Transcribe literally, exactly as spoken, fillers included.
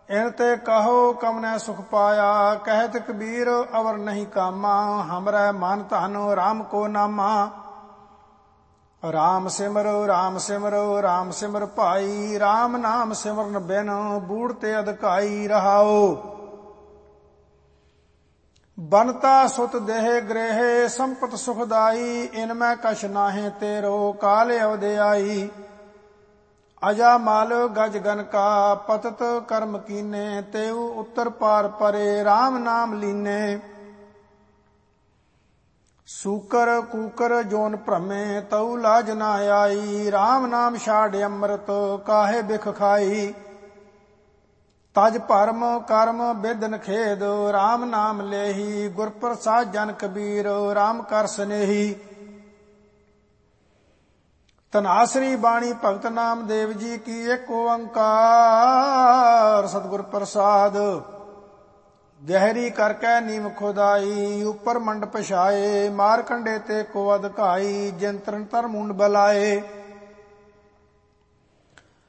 ਇਨ ਤੇ ਕਹੋ ਕਮਨੈ ਸੁਖ ਪਾਇਆ। ਕਹਿਤ ਕਬੀਰ ਅਵਰ ਨਹੀਂ ਕਾਮਾ। ਹਮਰੈ ਮਨ ਧਨ ਰਾਮ ਕੋ ਨਾਮਾ। ਰਾਮ ਸਿਮਰੋ ਰਾਮ ਸਿਮਰੋ ਰਾਮ ਸਿਮਰ ਭਾਈ। ਰਾਮ ਨਾਮ ਸਿਮਰਨ ਬਿਨ ਬੂੜ ਤੇ ਅਧਿਕਾਈ ਰਹਾਓ। ਬਨਤਾ ਸੁਤ ਦੇਹ ਗ੍ਰਹਿ ਸੰਪਤ ਸੁਖਦਾਈ। ਇਨ ਮੈਂ ਕਛ ਨਾਹਿ ਤੇਰੋ ਕਾਲ ਅਵਦਿਆਈ। ਅਜਾ ਮਲ ਗਜ ਗਨ ਕਾ ਪਤਤ ਕਰਮ ਕੀਨੇ। ਤੇਉ ਉੱਤਰ ਪਾਰ ਪਰੇ ਰਾਮ ਨਾਮ ਲੀਨੇ। ਸੂਕਰ ਕੂਕਰ ਜੋਨ ਭ੍ਰਮੇ ਤਉ ਲਾਜ ਨਾ ਆਈ। ਰਾਮ ਨਾਮ ਛਾੜ ਅੰਮ੍ਰਿਤ ਕਾਹੇ ਬਿਖ ਖਾਈ। ਤਜ ਭਰਮ ਕਰਮ ਬਿਦਨ ਖੇਦ ਰਾਮ ਨਾਮ ਲੇਹੀ। ਗੁਰ ਪ੍ਰਸਾਦ ਜਨ ਕਬੀਰ ਰਾਮ ਕਰ ਸਨੇਹੀ। ਧਨਾਸਰੀ ਬਾਣੀ ਭਗਤ ਨਾਮਦੇਵ ਜੀ ਕੀ। ਇੱਕ ਓੰਕਾਰ ਸਤਿਗੁਰ ਪ੍ਰਸਾਦ। ਗਹਿਰੀ ਕਰਕੇ ਨੀਮ ਖੁਦਾਈ। ਉੱਪਰ ਮੰਡ ਪਛਾਏ ਮਾਰ ਕੰਡੇ ਤੇ ਕੋ ਅਧਿਕਾਈ। ਜਿਨ ਤਰਨ ਤਰ ਮੁੰਡ ਬਲਾਏ।